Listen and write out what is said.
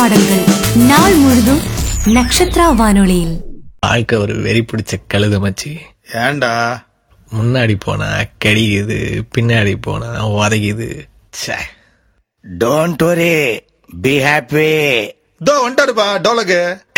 பாடல்கள் நாள் முழுதும் நட்சத்திரா வானொலியில். வாழ்க்கை ஒரு வெறி பிடிச்ச கழுத மச்சி. ஏன்டா? முன்னாடி போனா கடிக்குது, பின்னாடி போனா உதைக்குது. Don't worry, be happy. வந்துட்டாருப்பா dholak.